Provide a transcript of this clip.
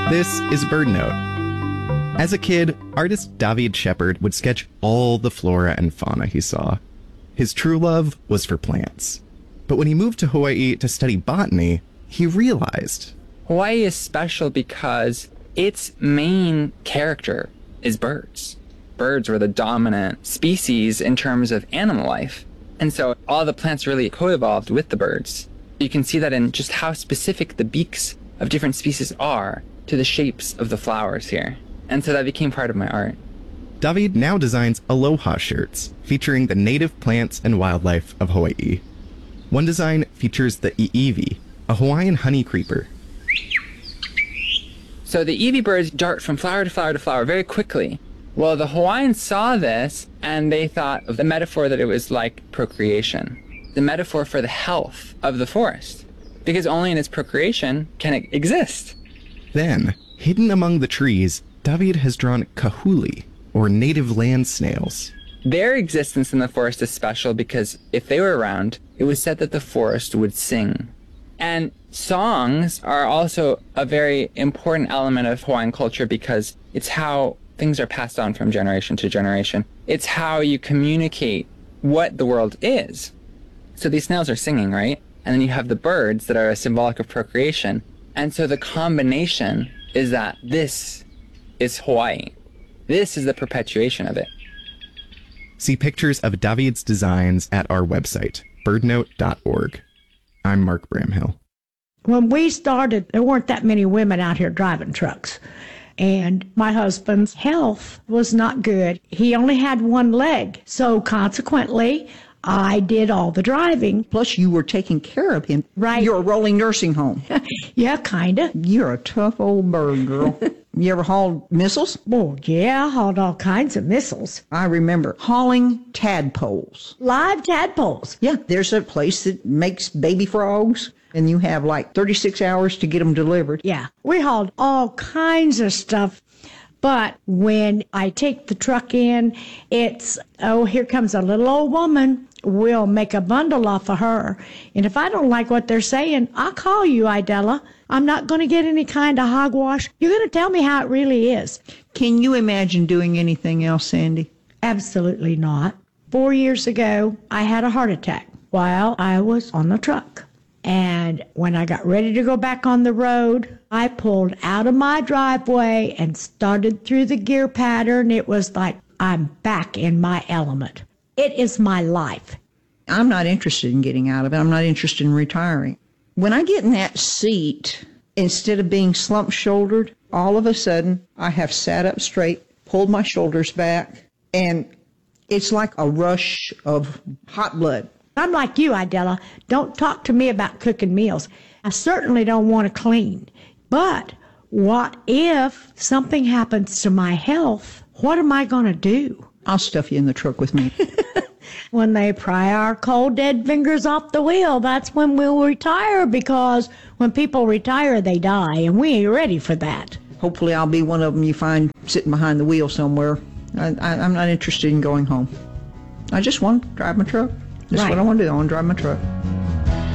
This is BirdNote. As a kid, artist David Shepard would sketch all the flora and fauna he saw. His true love was for plants. But when he moved to Hawaii to study botany, he realized Hawaii is special because its main character is birds. Birds were the dominant species in terms of animal life. And so all the plants really co-evolved with the birds. You can see that in just how specific the beaks of different species are to the shapes of the flowers here. And so that became part of my art. David now designs aloha shirts featuring the native plants and wildlife of Hawaii. One design features the iiwi, a Hawaiian honey creeper. So the iiwi birds dart from flower to flower to flower very quickly. Well, the Hawaiians saw this and they thought of the metaphor that it was like procreation, the metaphor for the health of the forest, because only in its procreation can it exist. Then, hidden among the trees, David has drawn kahuli, or native land snails. Their existence in the forest is special because if they were around, it was said that the forest would sing. And songs are also a very important element of Hawaiian culture because it's how things are passed on from generation to generation. It's how you communicate what the world is. So these snails are singing, right? And then you have the birds that are symbolic of procreation. And so the combination is that this is Hawaii. This is the perpetuation of it. See pictures of David's designs at our website, birdnote.org. I'm Mark Bramhill. When we started, there weren't that many women out here driving trucks. And my husband's health was not good. He only had one leg. So consequently, I did all the driving. Plus, you were taking care of him. Right. You're a rolling nursing home. Yeah, kind of. You're a tough old bird, girl. You ever hauled missiles? Oh, yeah, I hauled all kinds of missiles. I remember hauling tadpoles. Live tadpoles. Yeah, there's a place that makes baby frogs, and you have like 36 hours to get them delivered. Yeah, we hauled all kinds of stuff. But when I take the truck in, it's, oh, here comes a little old woman. We'll make a bundle off of her. And if I don't like what they're saying, I'll call you, Idella. I'm not going to get any kind of hogwash. You're going to tell me how it really is. Can you imagine doing anything else, Sandy? Absolutely not. 4 years ago, I had a heart attack while I was on the truck. And when I got ready to go back on the road, I pulled out of my driveway and started through the gear pattern. It was like I'm back in my element. It is my life. I'm not interested in getting out of it. I'm not interested in retiring. When I get in that seat, instead of being slump-shouldered, all of a sudden I have sat up straight, pulled my shoulders back, and it's like a rush of hot blood. I'm like you, Idella. Don't talk to me about cooking meals. I certainly don't want to clean. But what if something happens to my health? What am I going to do? I'll stuff you in the truck with me. When they pry our cold, dead fingers off the wheel, that's when we'll retire, because when people retire, they die, and we ain't ready for that. Hopefully I'll be one of them you find sitting behind the wheel somewhere. I'm not interested in going home. I just want to drive my truck. That's Right. what I want to do. I want to drive my truck.